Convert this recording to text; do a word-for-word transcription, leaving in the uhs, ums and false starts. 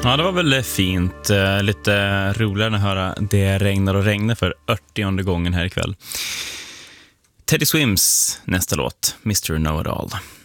Ja, det var väldigt fint. Lite roligare att höra Det regnar och regnar för åttionde gången här ikväll. Teddy Swims nästa låt, mister Know It All.